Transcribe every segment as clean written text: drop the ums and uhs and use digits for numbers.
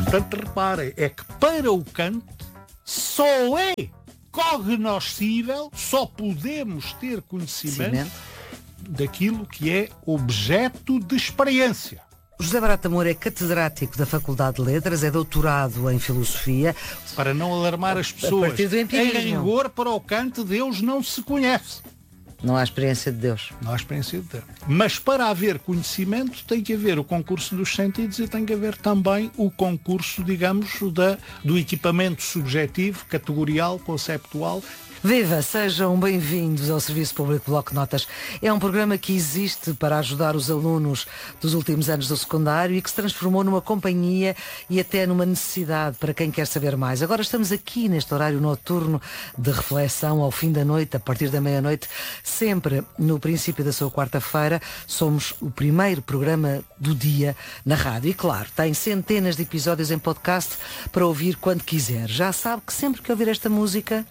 Portanto, reparem, é que para o Kant só é cognoscível, só podemos ter conhecimento daquilo que é objeto de experiência. José Barata Moura é catedrático da Faculdade de Letras, é doutorado em Filosofia. Para não alarmar as pessoas, A partir do empirismo. em rigor, para o Kant, Deus não se conhece. Não há experiência de Deus. Não há experiência de Deus. Mas para haver conhecimento tem que haver o concurso dos sentidos e tem que haver também o concurso, digamos, do equipamento subjetivo, categorial, conceptual. Viva! Sejam bem-vindos ao Serviço Público Bloco de Notas. É um programa que existe para ajudar os alunos dos últimos anos do secundário e que se transformou numa companhia e até numa necessidade para quem quer saber mais. Agora estamos aqui neste horário noturno de reflexão ao fim da noite, a partir da meia-noite, sempre no princípio da sua quarta-feira. Somos o primeiro programa do dia na rádio e, claro, tem centenas de episódios em podcast para ouvir quando quiser. Já sabe que sempre que ouvir esta música...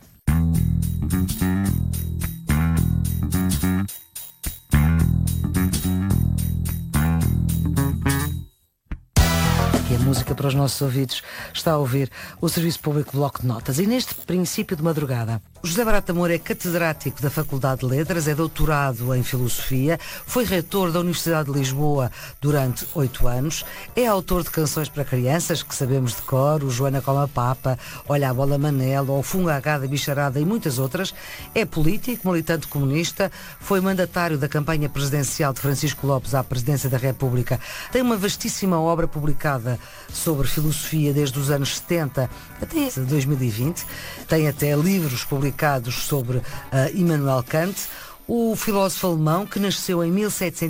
que é música para os nossos ouvidos, está a ouvir o Serviço Público Bloco de Notas. E neste princípio de madrugada, José Barata Moura é catedrático da Faculdade de Letras, é doutorado em Filosofia, foi reitor da Universidade de Lisboa durante 8 anos, é autor de canções para crianças que sabemos de cor, o Joana Coma Papa, Olha a Bola Manela, o Funga Agada Bicharada e muitas outras, é político, militante comunista, foi mandatário da campanha presidencial de Francisco Lopes à presidência da República, tem uma vastíssima obra publicada sobre filosofia desde os anos 70 até 2020, tem até livros publicados sobre Immanuel Kant, o filósofo alemão que nasceu em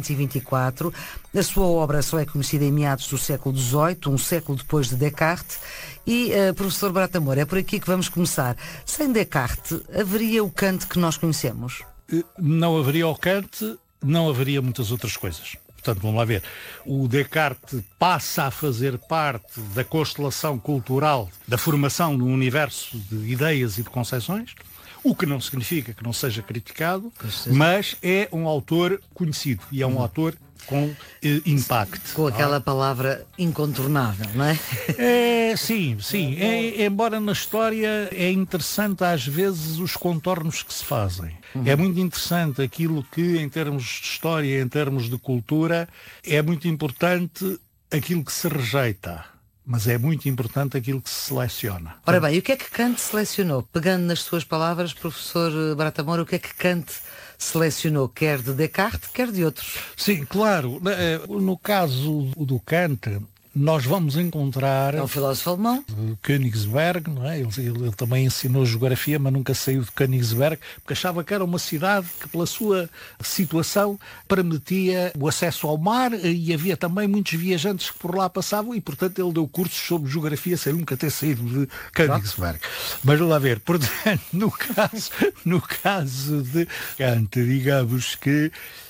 1724, a sua obra só é conhecida em meados do século XVIII, um século depois de Descartes, e professor Barata Moura, é por aqui que vamos começar. Sem Descartes, haveria o Kant que nós conhecemos? Não haveria o Kant, não haveria muitas outras coisas. Portanto, vamos lá ver. O Descartes passa a fazer parte da constelação cultural, da formação de um universo de ideias e de concepções, o que não significa que não seja criticado, mas é um autor conhecido e é um autor com impacto. Com aquela palavra incontornável, não é? Sim. Embora na história é interessante às vezes os contornos que se fazem. É muito interessante aquilo que, em termos de história, em termos de cultura, é muito importante aquilo que se rejeita. Mas é muito importante aquilo que se seleciona. Ora bem, e o que é que Kant selecionou? Pegando nas suas palavras, professor Barata Moura, o que é que Kant selecionou? Quer de Descartes, quer de outros? Sim, claro. No caso do Kant, nós vamos encontrar... É um filósofo alemão. Königsberg, não é? Ele também ensinou geografia, mas nunca saiu de Königsberg, porque achava que era uma cidade que, pela sua situação, permitia o acesso ao mar e havia também muitos viajantes que por lá passavam e, portanto, ele deu cursos sobre geografia sem nunca ter saído de Königsberg. Mas vamos lá ver. Portanto, no caso de Kant, digamos que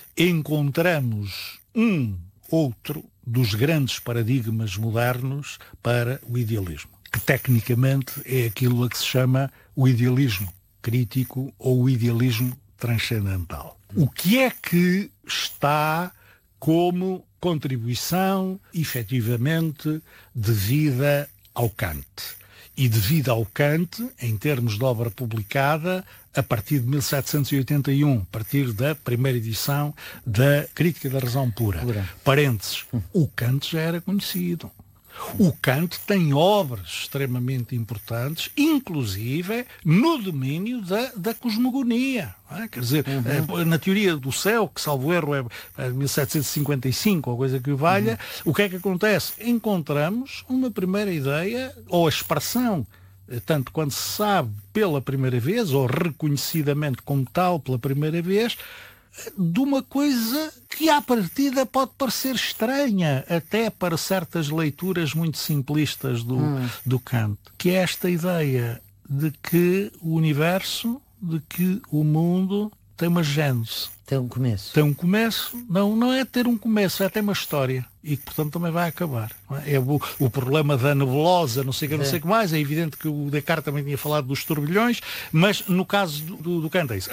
encontramos outro dos grandes paradigmas modernos para o idealismo, que tecnicamente é aquilo a que se chama o idealismo crítico ou o idealismo transcendental. O que é que está como contribuição, efetivamente, devida ao Kant? E devida ao Kant, em termos de obra publicada, a partir de 1781, a partir da primeira edição da Crítica da Razão Pura. Parênteses, o Kant já era conhecido. O Kant tem obras extremamente importantes, inclusive no domínio da cosmogonia. Quer dizer, na teoria do céu, que salvo erro é 1755, ou coisa que o valha, o que é que acontece? Encontramos uma primeira ideia, ou a expressão, tanto quando se sabe pela primeira vez, ou reconhecidamente como tal pela primeira vez, de uma coisa que à partida pode parecer estranha, até para certas leituras muito simplistas do Kant, que é esta ideia de que o universo, de que o mundo tem uma gênese. Tem um começo. Tem um começo, não é ter um começo, é ter uma história. E que, portanto, também vai acabar. Não é? É o problema da nebulosa, não sei o que mais. É evidente que o Descartes também tinha falado dos turbilhões, mas no caso do Kant é isso. Agora,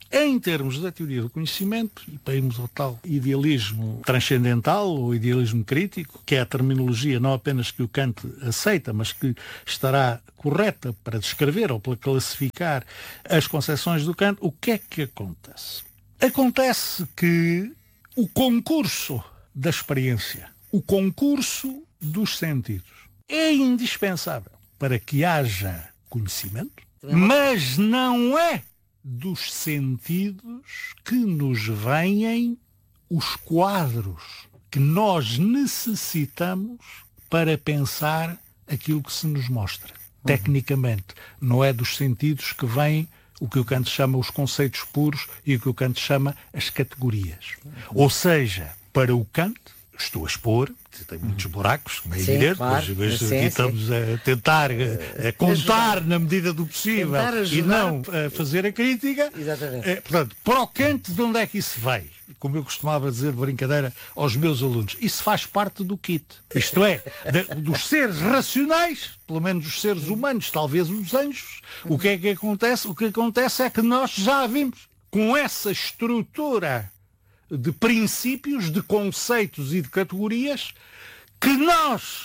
Em termos da teoria do conhecimento, e para irmos ao tal idealismo transcendental ou idealismo crítico, que é a terminologia não apenas que o Kant aceita, mas que estará correta para descrever ou para classificar as concepções do Kant, o que é que acontece? Acontece que o concurso da experiência, o concurso dos sentidos, é indispensável para que haja conhecimento, mas não é dos sentidos que nos vêm os quadros que nós necessitamos para pensar aquilo que se nos mostra. Tecnicamente, não é dos sentidos que vêm o que o Kant chama os conceitos puros e o que o Kant chama as categorias. Ou seja, para o Kant, estou a expor, tem muitos buracos, como é evidente, claro. mas aqui estamos a tentar a contar na medida do possível e não a fazer a crítica. Exatamente. Portanto, para o Kant, de onde é que isso veio? Como eu costumava dizer de brincadeira aos meus alunos, isso faz parte do kit. Isto é, dos seres racionais, pelo menos os seres humanos, talvez os anjos, o que é que acontece? O que acontece é que nós já vimos com essa estrutura de princípios, de conceitos e de categorias que nós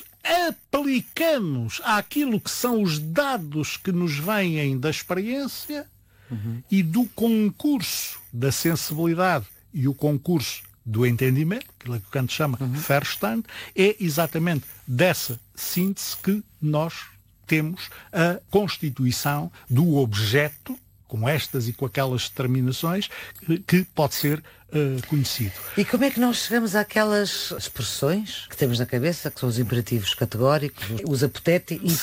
aplicamos àquilo que são os dados que nos vêm da experiência e do concurso da sensibilidade e o concurso do entendimento, aquilo que o Kant chama Verstand, é exatamente dessa síntese que nós temos a constituição do objeto, com estas e com aquelas determinações, que pode ser conhecido. E como é que nós chegamos àquelas expressões que temos na cabeça, que são os imperativos categóricos, os hipotéticos,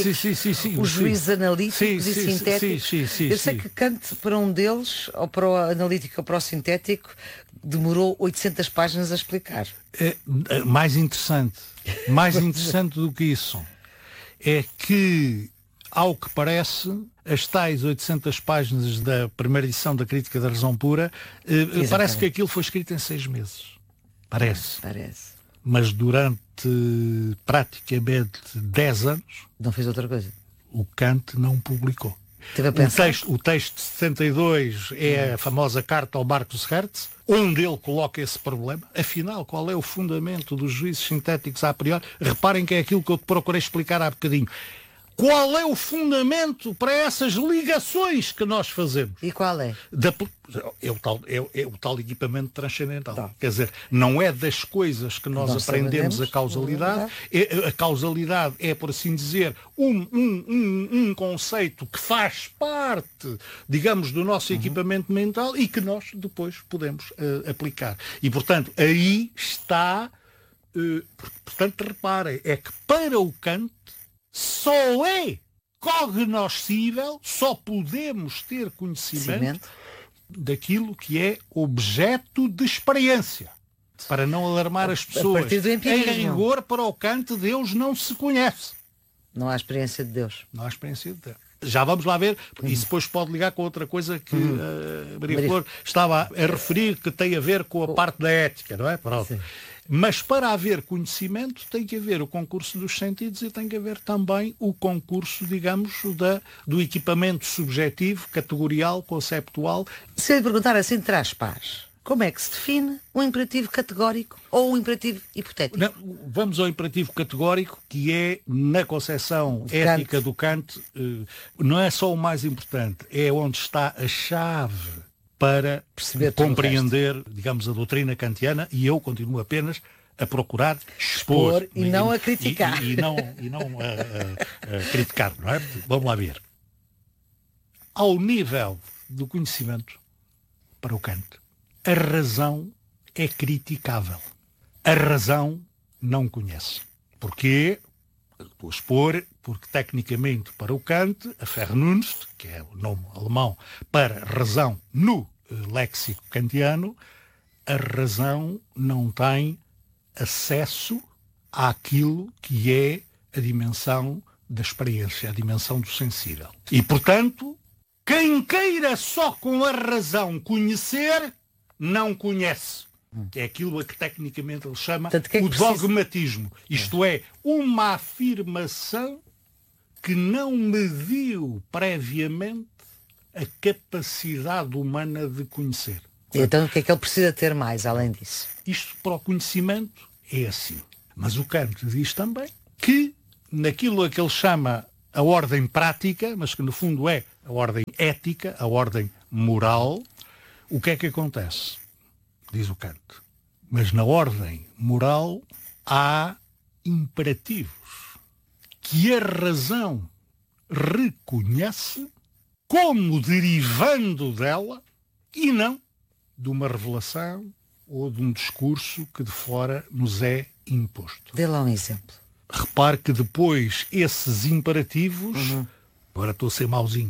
os juízes analíticos e sintéticos? Eu sei que Kant, para um deles, ou para o analítico ou para o sintético, demorou 800 páginas a explicar. Mais interessante do que isso, é que, ao que parece, as tais 800 páginas da primeira edição da Crítica da Razão Pura, parece que aquilo foi escrito em 6 meses. Parece. Mas durante praticamente 10 anos... Não fez outra coisa. O Kant não publicou. O texto de 62 é a famosa carta ao Marcus Hertz, onde ele coloca esse problema. Afinal, qual é o fundamento dos juízos sintéticos a priori? Reparem que é aquilo que eu procurei explicar há bocadinho. Qual é o fundamento para essas ligações que nós fazemos? E qual é? É o tal equipamento transcendental. Quer dizer, não é das coisas que nós aprendemos a causalidade. A causalidade é, por assim dizer, um conceito que faz parte, digamos, do nosso equipamento mental e que nós depois podemos aplicar. E, portanto, aí está... portanto, reparem, é que para o Kant só é cognoscível, só podemos ter conhecimento daquilo que é objeto de experiência. Para não alarmar as pessoas. Em rigor, para o Kant, Deus não se conhece. Não há experiência de Deus. Não há experiência de Deus. Já vamos lá ver, isso depois pode ligar com outra coisa que Maria Flor estava a referir, que tem a ver com a parte da ética, não é? Pronto. Sim. Mas para haver conhecimento tem que haver o concurso dos sentidos e tem que haver também o concurso, digamos, do equipamento subjetivo, categorial, conceptual. Se eu lhe perguntar assim, traz paz, como é que se define um imperativo categórico ou um imperativo hipotético? Não, vamos ao imperativo categórico, que é, na concepção ética do Kant, não é só o mais importante, é onde está a chave para compreender, digamos, a doutrina kantiana, e eu continuo apenas a procurar expor e não a criticar. E não a criticar, não é? Vamos lá ver. Ao nível do conhecimento, para o Kant, a razão é criticável. A razão não conhece. Porquê? Estou a expor, porque tecnicamente para o Kant, a Vernunft, que é o nome alemão para razão no léxico kantiano, a razão não tem acesso àquilo que é a dimensão da experiência, a dimensão do sensível. E, portanto, quem queira só com a razão conhecer, não conhece. É aquilo a que tecnicamente ele chama o dogmatismo. Isto é, uma afirmação que não mediu previamente a capacidade humana de conhecer. Então o que é que ele precisa ter mais, além disso? Isto para o conhecimento é assim. Mas o Kant diz também que naquilo a que ele chama a ordem prática, mas que no fundo é a ordem ética, a ordem moral, o que é que acontece? Diz o Kant. Mas na ordem moral há imperativos que a razão reconhece como derivando dela e não de uma revelação ou de um discurso que de fora nos é imposto. Dê lá um exemplo. Repare que depois esses imperativos, agora estou a ser mauzinho,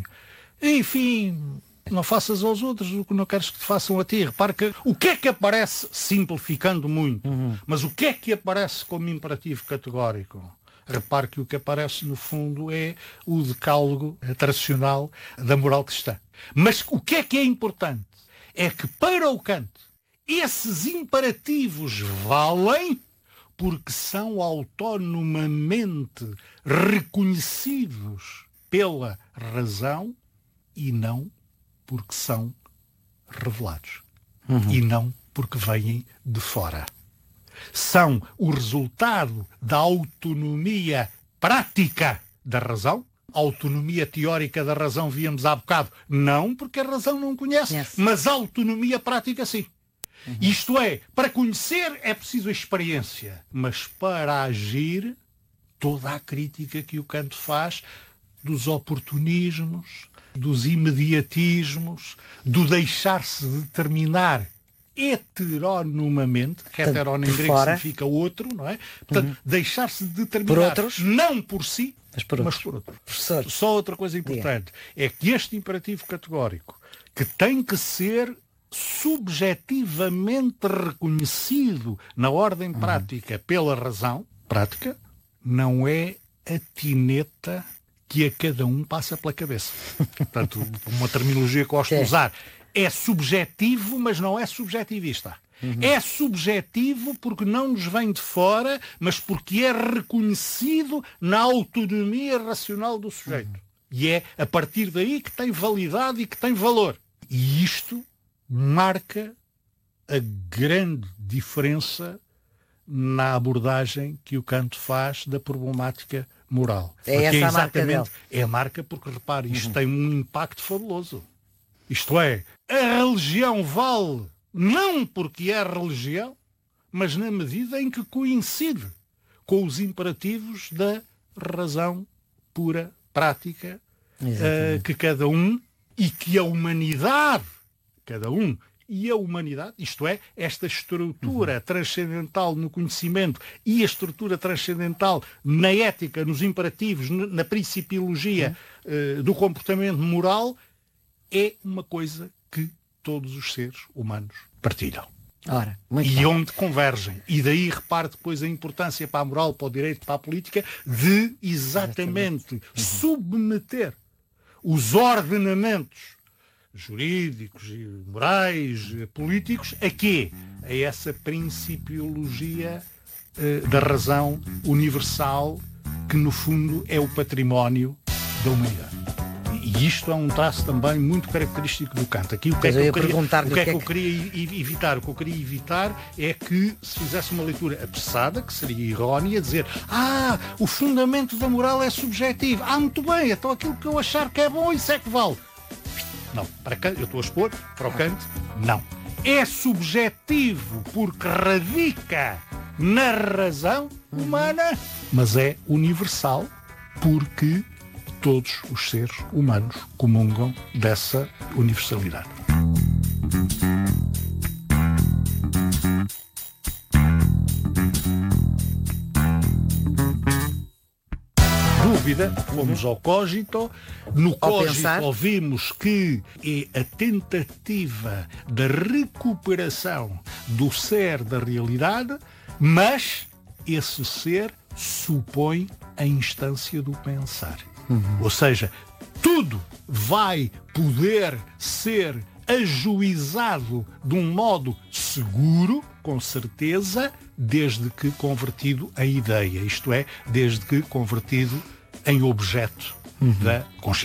enfim, não faças aos outros o que não queres que te façam a ti. Repare que o que é que aparece, simplificando muito, mas o que é que aparece como imperativo categórico? Repare que o que aparece no fundo é o decálogo tradicional da moral cristã. Mas o que é importante? É que para o Kant esses imperativos valem porque são autonomamente reconhecidos pela razão e não porque são revelados. E não porque vêm de fora. São o resultado da autonomia prática da razão. A autonomia teórica da razão víamos há bocado. Não porque a razão não conhece, mas a autonomia prática sim. Isto é, para conhecer é preciso experiência, mas para agir, toda a crítica que o Kant faz dos oportunismos, dos imediatismos, do deixar-se determinar heteronomamente, que heterónimo em grego significa outro, não é? Portanto, deixar-se determinar por outros, não por si, mas por outro. Professor. Só outra coisa importante é que este imperativo categórico, que tem que ser subjetivamente reconhecido na ordem prática pela razão prática, não é a tineta que a cada um passa pela cabeça. Portanto, uma terminologia que gosto de usar, é subjetivo, mas não é subjetivista. É subjetivo porque não nos vem de fora, mas porque é reconhecido na autonomia racional do sujeito. E é a partir daí que tem validade e que tem valor. E isto marca a grande diferença na abordagem que o Kant faz da problemática moral. É essa a marca dele. É a marca porque, repare, isto tem um impacto fabuloso. Isto é, a religião vale não porque é religião, mas na medida em que coincide com os imperativos da razão pura, prática, que cada um e que a humanidade, cada um e a humanidade, isto é, esta estrutura transcendental no conhecimento e a estrutura transcendental na ética, nos imperativos, na principiologia do comportamento moral, é uma coisa que todos os seres humanos partilham. Ora, onde convergem. E daí repare depois a importância para a moral, para o direito, para a política, de exatamente submeter os ordenamentos jurídicos, morais, políticos, a quê? A essa principiologia da razão universal, que no fundo é o património da humanidade. E isto é um traço também muito característico do Kant. Aqui o que é que eu queria evitar? O que eu queria evitar é que se fizesse uma leitura apressada, que seria errónea, dizer o fundamento da moral é subjetivo. Muito bem, então aquilo que eu achar que é bom, isso é que vale. Não, para Kant, eu estou a expor, para o Kant, não. É subjetivo porque radica na razão humana, mas é universal porque todos os seres humanos comungam dessa universalidade. Dúvida, fomos ao cogito. No cogito ouvimos que é a tentativa da recuperação do ser da realidade, mas esse ser supõe a instância do pensar. Ou seja, tudo vai poder ser ajuizado de um modo seguro, com certeza, desde que convertido em ideia, isto é, desde que convertido em objeto da consciência.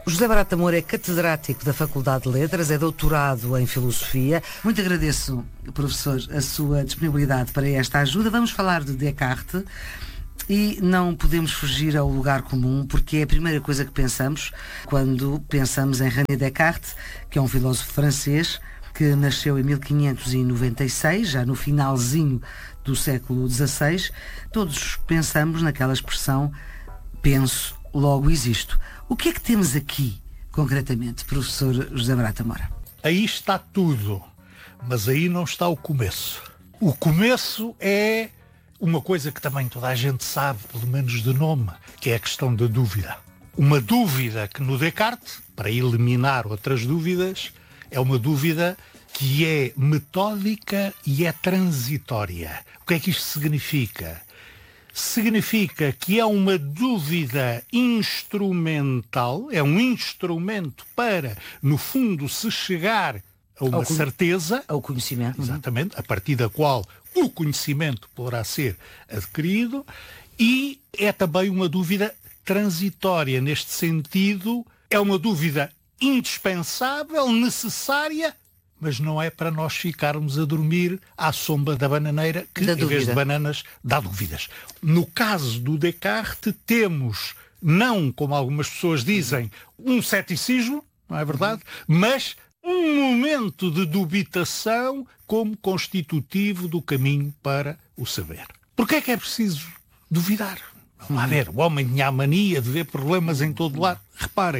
José Barata Moura é catedrático da Faculdade de Letras, é doutorado em Filosofia. Muito agradeço, professor, a sua disponibilidade para esta ajuda. Vamos falar de Descartes e não podemos fugir ao lugar comum, porque é a primeira coisa que pensamos quando pensamos em René Descartes, que é um filósofo francês que nasceu em 1596, já no finalzinho do século XVI. Todos pensamos naquela expressão, penso, logo existo. O que é que temos aqui, concretamente, professor José Barata Moura? Aí está tudo, mas aí não está o começo. O começo é uma coisa que também toda a gente sabe, pelo menos de nome, que é a questão da dúvida. Uma dúvida que no Descartes, para eliminar outras dúvidas, é uma dúvida que é metódica e é transitória. O que é que isto significa? Significa que é uma dúvida instrumental, é um instrumento para, no fundo, se chegar a uma certeza, ao conhecimento. Exatamente, a partir da qual o conhecimento poderá ser adquirido, e é também uma dúvida transitória. Neste sentido, é uma dúvida indispensável, necessária, mas não é para nós ficarmos a dormir à sombra da bananeira, que em vez de bananas dá dúvidas. No caso do Descartes, temos, não como algumas pessoas dizem, um ceticismo, não é verdade? Mas um momento de dubitação como constitutivo do caminho para o saber. Porquê é que é preciso duvidar? Vamos lá ver, o homem tinha a mania de ver problemas em todo lado. Reparem,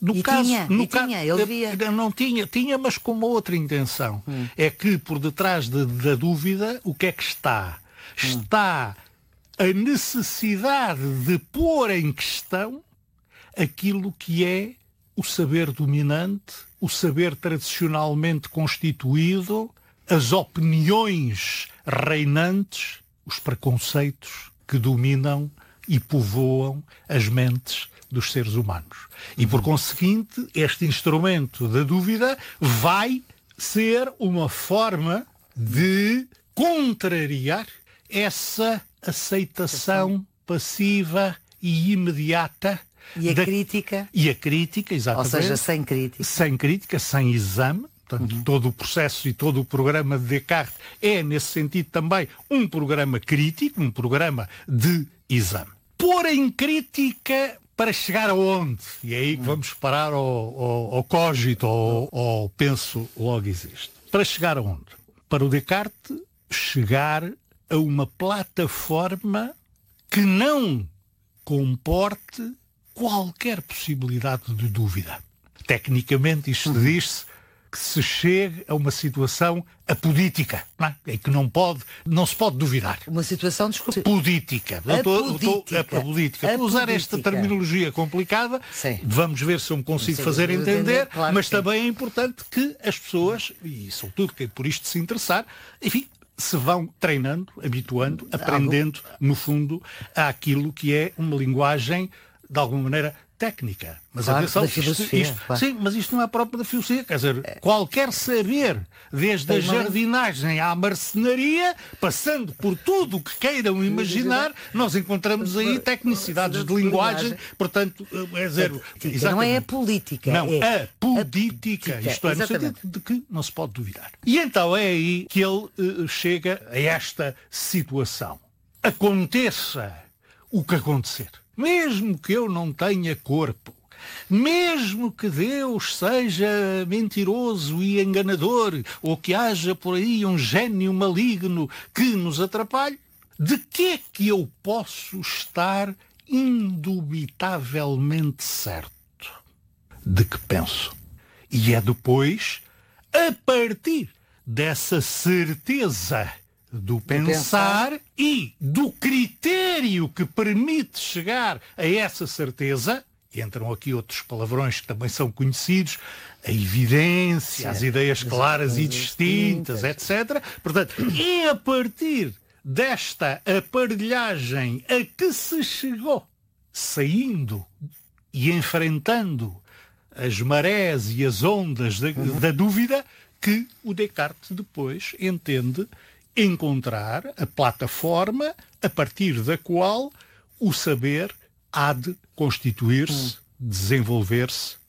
ele via. Não tinha, mas com uma outra intenção. É que por detrás da dúvida, o que é que está? Está a necessidade de pôr em questão aquilo que é o saber dominante, o saber tradicionalmente constituído, as opiniões reinantes, os preconceitos que dominam e povoam as mentes dos seres humanos. E, por conseguinte, este instrumento da dúvida vai ser uma forma de contrariar essa aceitação passiva e imediata. E a crítica? E a crítica, exatamente. Ou seja, sem crítica. Sem crítica, sem exame. Portanto, todo o processo e todo o programa de Descartes é, nesse sentido, também um programa crítico, um programa de exame. Pôr em crítica para chegar aonde? E é aí que vamos parar ao cogito, ao penso logo existe. Para chegar aonde? Para o Descartes chegar a uma plataforma que não comporte qualquer possibilidade de dúvida. Tecnicamente isto diz-se que se chegue a uma situação apodítica, não é? Em que não se pode duvidar. Uma situação, desculpe. Apodítica. Estou a usar esta terminologia complicada. Sim. Vamos ver se eu me consigo fazer entender, claro, mas também é importante que as pessoas, e sobretudo quem por isto se interessar, enfim, se vão treinando, habituando, aprendendo, no fundo, àquilo que é uma linguagem, de alguma maneira, técnica. Mas claro, atenção, da filosofia, claro. Sim, mas isto não é próprio da filosofia. Quer dizer, qualquer saber, desde a jardinagem à marcenaria, passando por tudo o que queiram imaginar, nós encontramos aí tecnicidades de linguagem, portanto, é zero. Não é a política. Não, a política. Isto é, no sentido de que não se pode duvidar. E então é aí que ele chega a esta situação. Aconteça o que acontecer. Mesmo que eu não tenha corpo, mesmo que Deus seja mentiroso e enganador, ou que haja por aí um gênio maligno que nos atrapalhe, de que é que eu posso estar indubitavelmente certo? De que penso. E é depois, a partir dessa certeza do pensar e do critério que permite chegar a essa certeza, entram aqui outros palavrões que também são conhecidos, a evidência, as ideias claras e distintas, etc. Portanto, é a partir desta aparelhagem a que se chegou, saindo e enfrentando as marés e as ondas da dúvida, que o Descartes depois entende encontrar a plataforma a partir da qual o saber há de constituir-se, desenvolver-se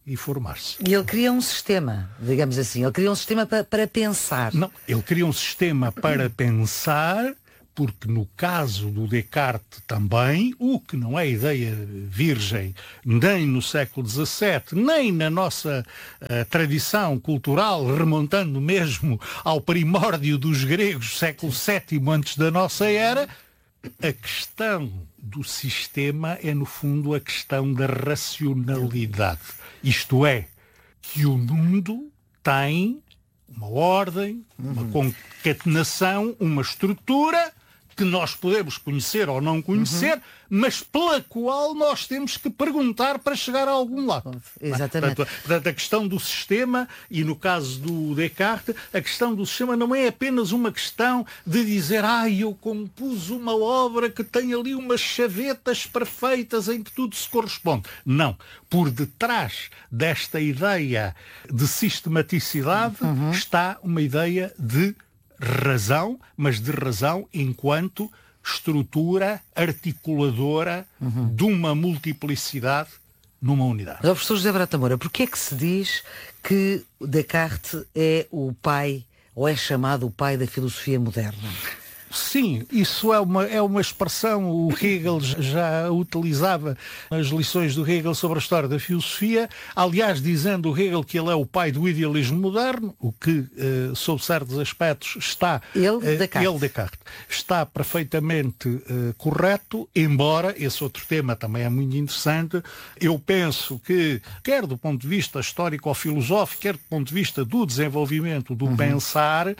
e formar-se. E ele cria um sistema, digamos assim, ele cria um sistema para pensar. Não, ele cria um sistema para pensar, porque no caso do Descartes também, o que não é ideia virgem, nem no século XVII, nem na nossa tradição cultural, remontando mesmo ao primórdio dos gregos, século VII antes da nossa era, a questão do sistema é, no fundo, a questão da racionalidade. Isto é, que o mundo tem uma ordem, uma concatenação, uma estrutura que nós podemos conhecer ou não conhecer, mas pela qual nós temos que perguntar para chegar a algum lado. Exatamente. Portanto, a questão do sistema, e no caso do Descartes, a questão do sistema não é apenas uma questão de dizer eu compus uma obra que tem ali umas chavetas perfeitas em que tudo se corresponde. Não. Por detrás desta ideia de sistematicidade está uma ideia de razão, mas de razão enquanto estrutura articuladora de uma multiplicidade numa unidade. Mas, professor José Barata Moura, porquê é que se diz que Descartes é o pai, ou é chamado o pai da filosofia moderna? Sim, isso é uma expressão, o Hegel já utilizava nas lições do Hegel sobre a história da filosofia, aliás, dizendo o Hegel que ele é o pai do idealismo moderno, o que, sob certos aspectos, está... Ele, Descartes. Está perfeitamente correto, embora, esse outro tema também é muito interessante, eu penso que, quer do ponto de vista histórico-filosófico, quer do ponto de vista do desenvolvimento do pensar,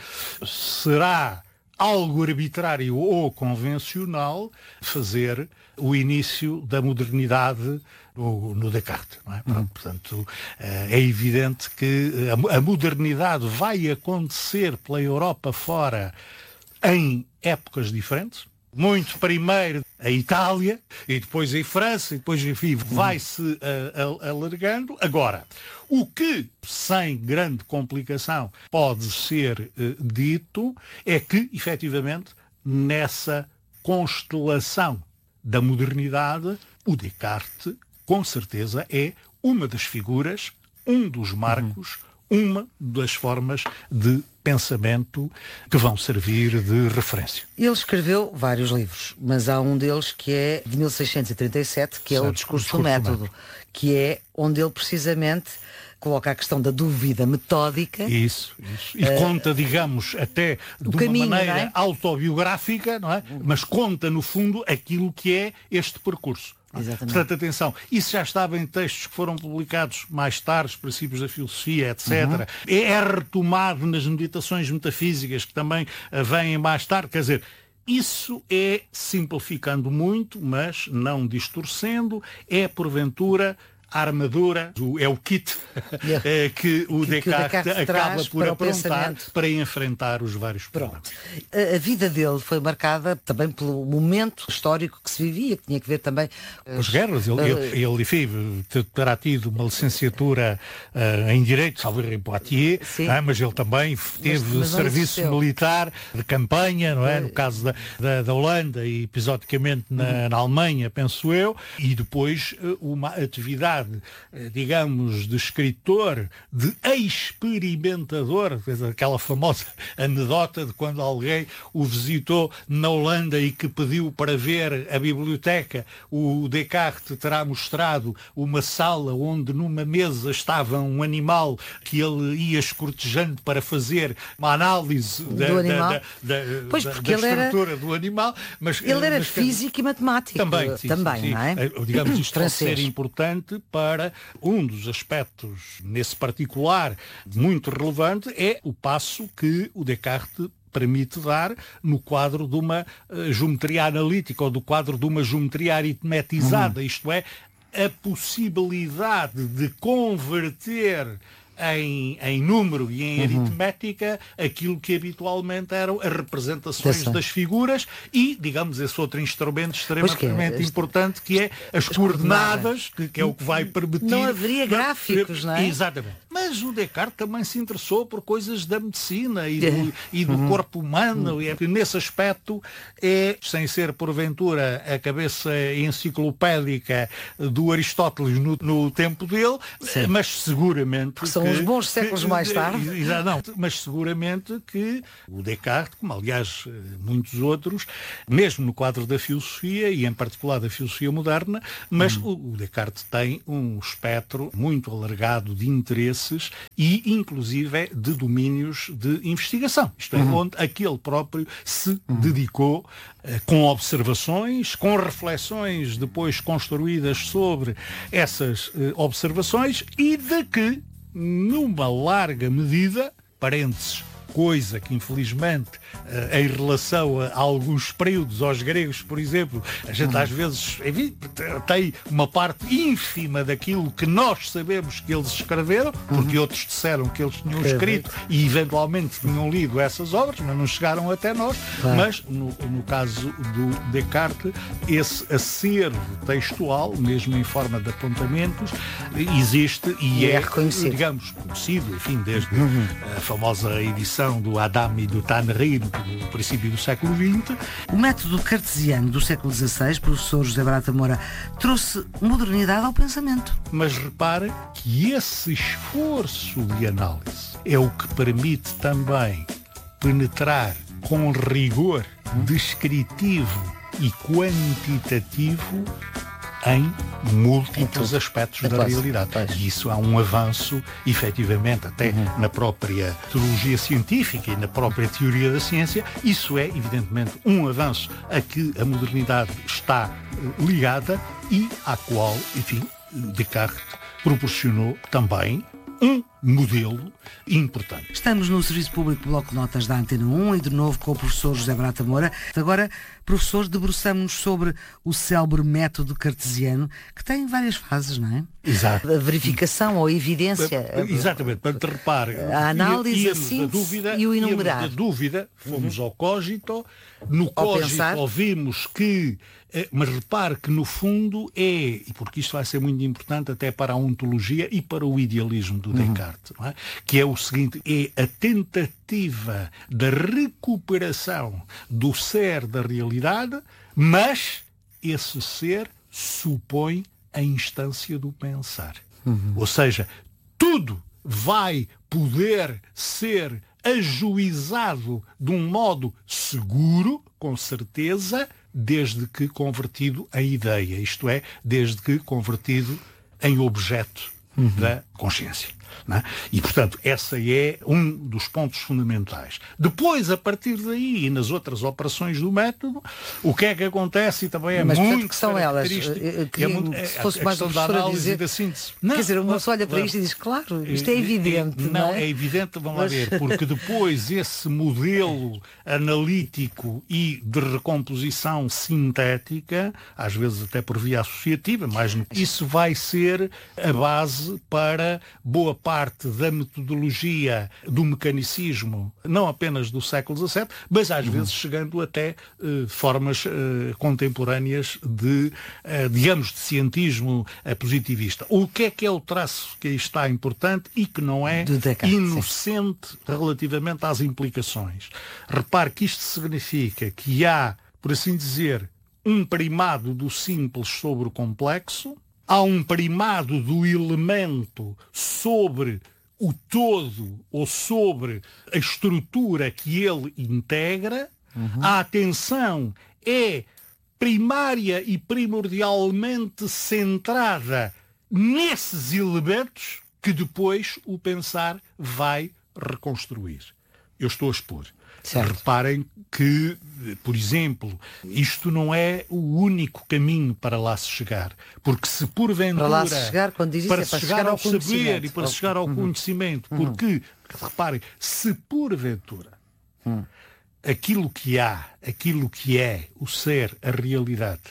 será algo arbitrário ou convencional fazer o início da modernidade no Descartes. Não é? Portanto, é evidente que a modernidade vai acontecer pela Europa fora em épocas diferentes. Muito primeiro a Itália, e depois a França, e depois, enfim, vai-se alargando. Agora, o que, sem grande complicação, pode ser dito é que, efetivamente, nessa constelação da modernidade, o Descartes, com certeza, é uma das figuras, um dos marcos, uma das formas de pensamento que vão servir de referência. Ele escreveu vários livros, mas há um deles que é de 1637, que é o Discurso do Método, que é onde ele precisamente coloca a questão da dúvida metódica. Isso. E conta, digamos, até de uma maneira autobiográfica, não é? Mas conta, no fundo, aquilo que é este percurso. Exatamente. Portanto, atenção, isso já estava em textos que foram publicados mais tarde, os princípios da filosofia, etc. É retomado nas meditações metafísicas, que também vêm mais tarde. Quer dizer, isso é simplificando muito, mas não distorcendo, é porventura a armadura, é o kit que o Descartes acaba por aprontar para enfrentar os vários problemas. A vida dele foi marcada também pelo momento histórico que se vivia, que tinha que ver também... As guerras. Ele enfim, terá tido uma licenciatura em Direito, salvo em Poitiers, mas ele também teve serviço militar de campanha, não é? No caso da Holanda e episodicamente na Alemanha, penso eu, e depois uma atividade, digamos, de escritor, de experimentador, aquela famosa anedota de quando alguém o visitou na Holanda e que pediu para ver a biblioteca, o Descartes terá mostrado uma sala onde numa mesa estava um animal que ele ia escortejando para fazer uma análise da estrutura do animal. Mas ele era físico e matemático. Também, não é? Digamos, isto pode ser importante para um dos aspectos, nesse particular, muito relevante, é o passo que o Descartes permite dar no quadro de uma geometria analítica ou do quadro de uma geometria aritmetizada, isto é, a possibilidade de converter em número e em aritmética aquilo que habitualmente eram as representações das figuras e, digamos, esse outro instrumento extremamente importante que é as coordenadas, que é o que vai permitir... Não haveria gráficos, não é? Exatamente. Mas o Descartes também se interessou por coisas da medicina e do corpo humano, e nesse aspecto é, sem ser porventura a cabeça enciclopédica do Aristóteles no tempo dele, mas seguramente... Que são os bons séculos mais tarde. Não, mas seguramente que o Descartes, como aliás muitos outros, mesmo no quadro da filosofia, e em particular da filosofia moderna, mas o Descartes tem um espectro muito alargado de interesses e inclusive de domínios de investigação. Isto é, onde aquele próprio se dedicou com observações, com reflexões depois construídas sobre essas observações e de que, numa larga medida, parênteses, coisa que infelizmente em relação a alguns períodos aos gregos, por exemplo, a gente às vezes tem uma parte ínfima daquilo que nós sabemos que eles escreveram, porque outros disseram que eles tinham escrito e eventualmente tinham lido essas obras, mas não chegaram até nós. Mas no caso do Descartes, esse acervo textual, mesmo em forma de apontamentos, existe e é reconhecido, digamos, conhecido, enfim, desde a famosa edição do Adam e do Tannery do princípio do século XX. O método cartesiano do século XVI, professor José Barata Moura, trouxe modernidade ao pensamento. Mas repare que esse esforço de análise é o que permite também penetrar com rigor descritivo e quantitativo em múltiplos aspectos da realidade. E isso há um avanço, efetivamente, até na própria teologia científica e na própria teoria da ciência. Isso é, evidentemente, um avanço a que a modernidade está ligada e à qual, enfim, Descartes proporcionou também um modelo importante. Estamos no Serviço Público Bloco de Notas da Antena 1 e de novo com o professor José Barata Moura. Agora, professor, debruçamos-nos sobre o célebre método cartesiano, que tem várias fases, não é? Exato. A verificação ou a evidência. Exatamente, para te repare. A análise, a síntese e o enumerar. Da dúvida, fomos ao cogito, no cogito ouvimos que... Mas repare que no fundo e porque isto vai ser muito importante até para a ontologia e para o idealismo do Descartes, não é? Que é o seguinte, é a tentativa da recuperação do ser da realidade, mas esse ser supõe a instância do pensar. Ou seja, tudo vai poder ser ajuizado de um modo seguro, com certeza, desde que convertido em ideia, isto é, desde que convertido em objeto da consciência. Não é? E, portanto, essa é um dos pontos fundamentais. Depois, a partir daí, e nas outras operações do método, o que é que acontece e também é muito que são elas? Se fosse mais uma análise da síntese. Quer dizer, uma pessoa olha para isto e diz, claro, isto é evidente. Não, é evidente, vamos lá ver, porque depois esse modelo analítico e de recomposição sintética, às vezes até por via associativa, mas isso vai ser a base para boa parte da metodologia do mecanicismo, não apenas do século XVII, mas às vezes chegando até formas contemporâneas de, digamos, de cientismo positivista. O que é o traço que aí está importante e que não é inocente relativamente às implicações? Repare que isto significa que há, por assim dizer, um primado do simples sobre o complexo, há um primado do elemento sobre o todo ou sobre a estrutura que ele integra. A atenção é primária e primordialmente centrada nesses elementos que depois o pensar vai reconstruir. Eu estou a expor. Certo. Reparem que, por exemplo, isto não é o único caminho para lá se chegar. Porque se porventura... Para lá se chegar, quando diz isso, para chegar ao saber e para chegar ao conhecimento. Porque, reparem, se porventura aquilo que há, aquilo que é o ser, a realidade,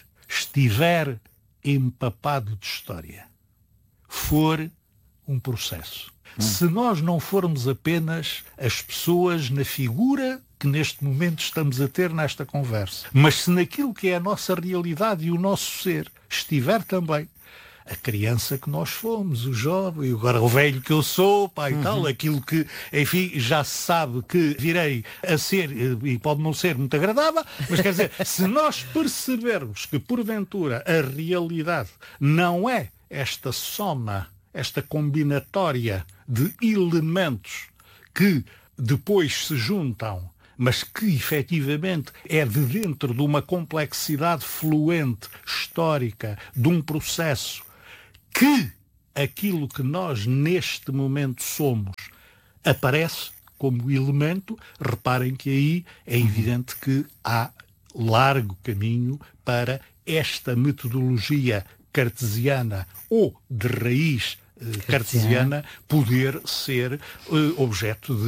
estiver empapado de história, for um processo, se nós não formos apenas as pessoas na figura que neste momento estamos a ter nesta conversa, mas se naquilo que é a nossa realidade e o nosso ser estiver também a criança que nós fomos, o jovem, agora o velho que eu sou, pá, e tal, aquilo que, enfim, já se sabe que virei a ser, e pode não ser muito agradável, mas quer dizer, se nós percebermos que, porventura, a realidade não é esta soma, esta combinatória de elementos que depois se juntam, mas que efetivamente é de dentro de uma complexidade fluente, histórica, de um processo, que aquilo que nós neste momento somos aparece como elemento, reparem que aí é evidente que há largo caminho para esta metodologia cartesiana ou de raiz cartesiana poder ser objeto